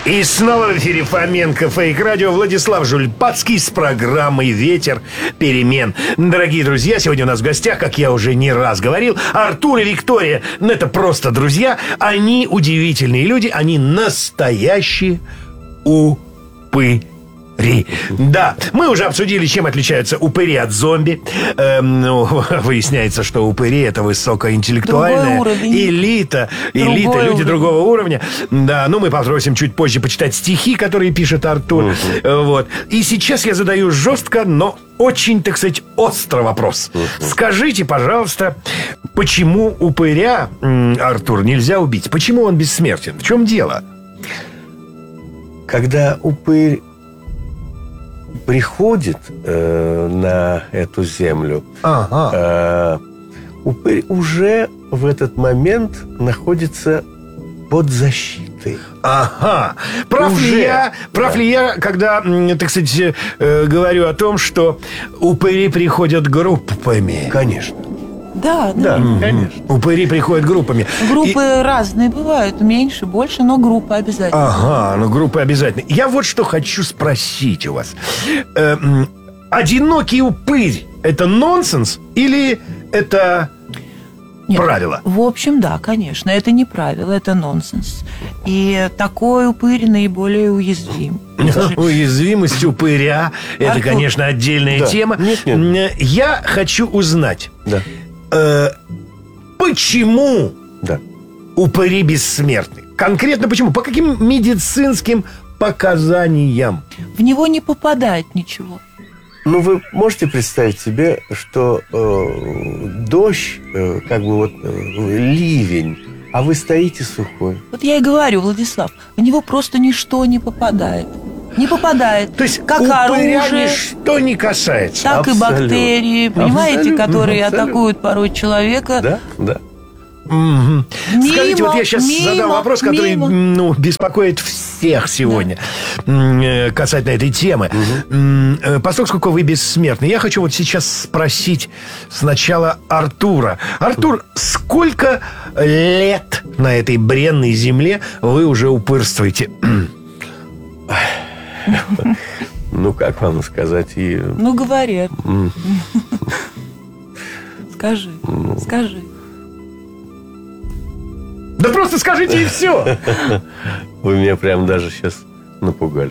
И снова в эфире Фоменко Фейк Радио. Владислав Жульпацкий с программой «Ветер перемен». Дорогие друзья, сегодня у нас в гостях, как я уже не раз говорил, Артур и Виктория. Ну, это просто друзья. Они удивительные люди. Они настоящие упыри. Да, мы уже обсудили, чем отличаются упыри от зомби. Выясняется, что упыри — это высокоинтеллектуальная элита, люди другого уровня. Да, ну мы попросим чуть позже почитать стихи, которые пишет Артур. Вот. И сейчас я задаю жестко, но очень, так сказать, острый вопрос. Скажите, пожалуйста, почему упыря, Артур, нельзя убить? Почему он бессмертен? В чем дело? Когда упырь приходит на эту землю, упырь уже в этот момент находится под защитой. Ага. Прав ли я, когда, так сказать, говорю о том, что упыри приходят группами? Конечно. Да, конечно. Упыри приходят группами. Группы разные бывают, меньше, больше, но группы обязательно. Ага, ну группы обязательно. Я вот что хочу спросить у вас. Одинокий упырь — это нонсенс или это правило? В общем, да, конечно, это не правило, это нонсенс. И такой упырь наиболее уязвим. Уязвимость упыря — это, конечно, отдельная тема. Нет. Я хочу узнать. Да. Почему упыри бессмертны? Конкретно почему? По каким медицинским показаниям? В него не попадает ничего. Ну, вы можете представить себе, что дождь, ливень, а вы стоите сухой. Вот я и говорю, Владислав, в него просто ничто не попадает. Не попадает. То есть как упыря оружие, ничто не касается. так Абсолютно. и бактерии, понимаете, которые Абсолютно. атакуют порой человека. Да. Скажите, вот я сейчас задам вопрос, который беспокоит всех сегодня касательно этой темы. Поскольку вы бессмертны, я хочу вот сейчас спросить сначала Артура. Артур, сколько лет на этой бренной земле вы уже упырствуете? Ну, как вам сказать? Ну, говорят. Скажи. Да просто скажите, и все. Вы меня прям даже сейчас напугали.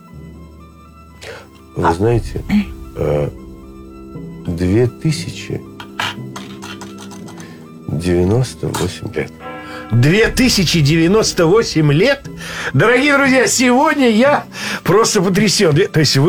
Вы знаете, 2098 лет. 2098 лет? Дорогие друзья, сегодня я просто потрясен. То есть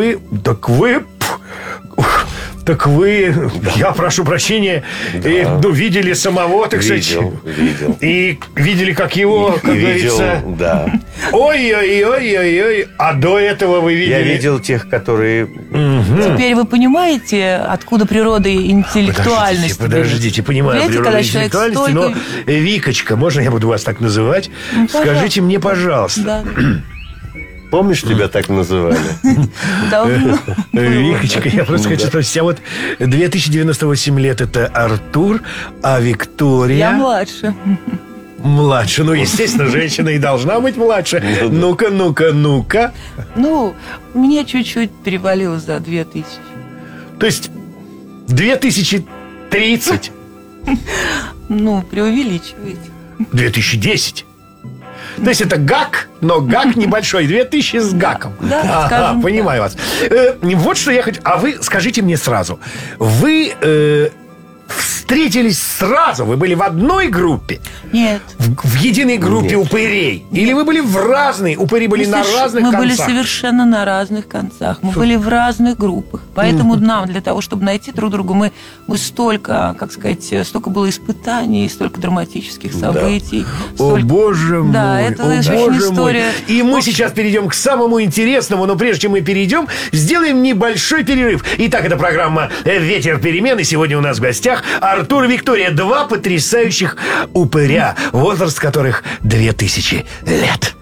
Так вы, я прошу прощения, видели самого, так сказать. Видел. И видели, как его, как говорится. Да. Ой-ой-ой-ой-ой. А до этого вы видели? Я видел тех, которые... Теперь вы понимаете, откуда природа интеллектуальности? Подождите, понимаю природу интеллектуальности, но Викочка, можно я буду вас так называть? Скажите мне, пожалуйста. Да. Помнишь, тебя так называли? Викочка, я просто хочу спросить, а вот 2098 лет — это Артур, а Виктория... Я младше. Младше, естественно, женщина и должна быть младше. Ну-ка. Ну, мне чуть-чуть перевалило за 2000. То есть 2030? Ну, преувеличиваете. 2010? То есть это гак, но гак небольшой. 2000 с гаком. Да, скажем понимаю вас. Вот что я хочу... А вы скажите мне сразу. Вы встретились сразу? Вы были в одной группе? Нет. В единой группе упырей? Или вы были в разной? Упыри были на разных концах? Мы были совершенно на разных концах. Мы были в разных группах. Поэтому нам, для того, чтобы найти друг друга, мы столько, как сказать, столько было испытаний, столько драматических событий. О, боже мой! Да, это очень история. И мы сейчас перейдем к самому интересному, но прежде чем мы перейдем, сделаем небольшой перерыв. Итак, это программа «Ветер перемен», и сегодня у нас в гостях Артур и Виктория, два потрясающих упыря, возраст которых 2000 лет.